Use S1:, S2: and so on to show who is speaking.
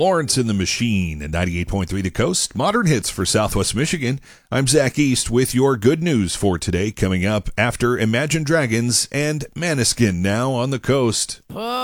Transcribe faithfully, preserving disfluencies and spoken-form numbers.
S1: Florence and the Machine at ninety-eight point three The Coast. Modern hits for Southwest Michigan. I'm Zach East with your good news for today, coming up after Imagine Dragons and Maneskin now on the coast.